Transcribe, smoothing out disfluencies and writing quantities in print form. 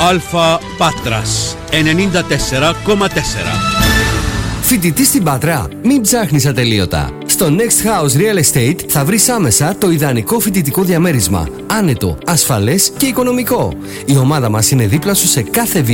Αλφα Πάτρας 94,4. Φοιτητή στην Πάτρα, μην ψάχνεις ατελείωτα. Στο Next House Real Estate θα βρεις άμεσα το ιδανικό φοιτητικό διαμέρισμα. Άνετο, ασφαλές και οικονομικό. Η ομάδα μας είναι δίπλα σου σε κάθε βήμα.